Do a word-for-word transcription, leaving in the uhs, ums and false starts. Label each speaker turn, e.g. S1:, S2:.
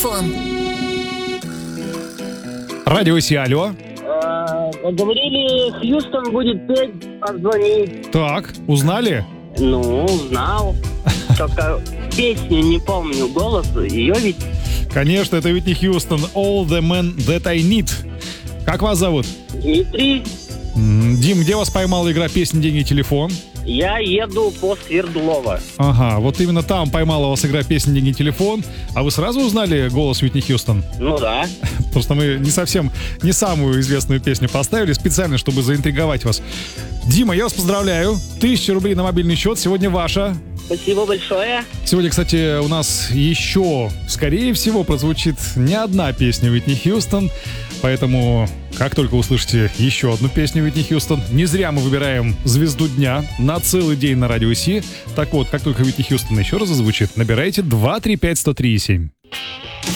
S1: телефон.
S2: Радио Си, алло.
S3: А, Говорили, Хьюстон будет петь, позвони.
S2: Так, узнали?
S3: Ну, узнал. Только песню не помню, голос ее ведь.
S2: Конечно, это Уитни Хьюстон. All the men that I need. Как вас зовут?
S3: Дмитрий,
S2: М, Дим, где вас поймала игра «Песни, деньги, телефон»?
S3: я еду по Свердлова.
S2: Ага, вот именно там поймала вас игра «Песни, деньги, телефон». А вы сразу узнали голос Уитни Хьюстон?
S3: Ну да.
S2: Просто мы не совсем, не самую известную песню поставили специально, чтобы заинтриговать вас. Дима, я вас поздравляю. Тысяча рублей на мобильный счет. Сегодня ваша.
S3: Спасибо большое.
S2: Сегодня, кстати, у нас еще, скорее всего, прозвучит не одна песня Уитни Хьюстон. Поэтому, как только услышите еще одну песню Уитни Хьюстон, не зря мы выбираем звезду дня на целый день на Радио Си. Так вот, как только Уитни Хьюстон еще раз зазвучит, набирайте два три пять сто три семь.